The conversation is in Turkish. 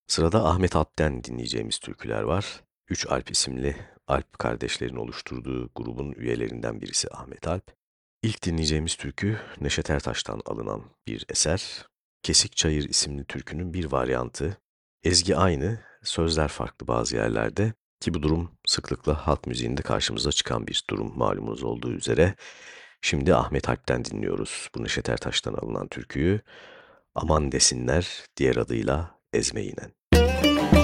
Sırada Ahmet Alp'ten dinleyeceğimiz türküler var. Üç Alp isimli Alp kardeşlerin oluşturduğu grubun üyelerinden birisi Ahmet Alp. İlk dinleyeceğimiz türkü Neşet Ertaş'tan alınan bir eser. Kesik Çayır isimli türkünün bir varyantı. Ezgi aynı, sözler farklı bazı yerlerde ki bu durum sıklıkla halk müziğinde karşımıza çıkan bir durum malumunuz olduğu üzere. Şimdi Ahmet Alp'ten dinliyoruz bu Neşet Ertaş'tan alınan türküyü. Aman desinler diğer adıyla Ezme İnen.